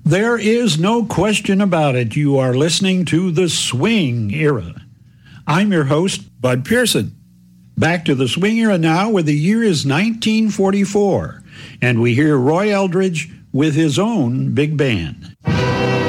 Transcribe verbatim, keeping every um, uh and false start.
There is no question about it. You are listening to the Swing Era. I'm your host, Bud Pearson. Back to the Swing Era now, where the year is nineteen forty-four, and we hear Roy Eldridge with his own big band.